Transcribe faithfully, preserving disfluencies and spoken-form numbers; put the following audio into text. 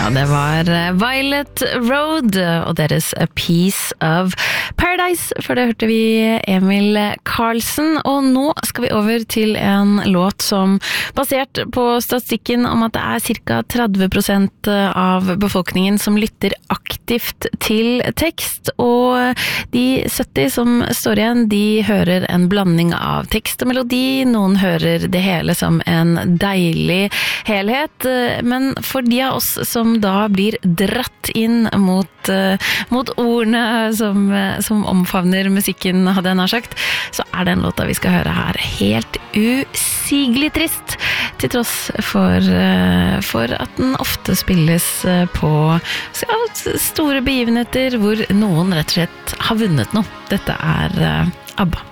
Ja, det var Violet Road og deres A Piece of Paradise, for det hørte vi Emil Karlsen, og nå skal vi over til en låt som, basert på statistikken om at det er cirka tretti prosent av befolkningen som lytter aktivt til tekst, og de sytti som står igjen, de hører en blanding av tekst og melodi, noen hører det hele som en deilig helhet, men for de av oss som som da blir dratt inn mot, uh, mot ordene som, som omfavner musikken, hadde jeg nær sagt, så er den låta vi skal høre her helt usigelig trist, til tross for, uh, for at den ofte spilles uh, på ja, store begivenheter hvor noen rett og slett har vunnet noe. Dette er uh, ABBA.